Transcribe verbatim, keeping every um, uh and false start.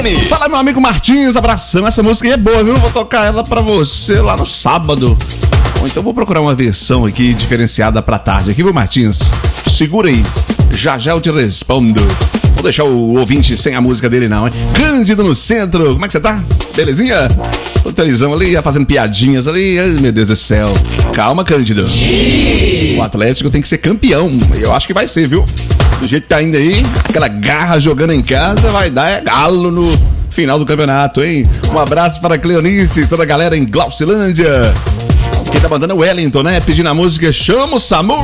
Fala, meu amigo Martins, abração. Essa música aí é boa, viu? Vou tocar ela pra você lá no sábado. Ou então vou procurar uma versão aqui diferenciada pra tarde aqui, viu, Martins? Segura aí, já já eu te respondo. Vou deixar o ouvinte sem a música dele não, hein? Cândido no centro, como é que você tá? Belezinha? O televisão ali, fazendo piadinhas ali. Ai, meu Deus do céu. Calma, Cândido. O Atlético tem que ser campeão. Eu acho que vai ser, viu? Do jeito que tá indo aí, aquela garra jogando em casa, vai dar é galo no final do campeonato, hein? Um abraço para a Cleonice, toda a galera em Glaucilândia. Quem tá mandando é o Wellington, né? Pedindo a música Chama o SAMU.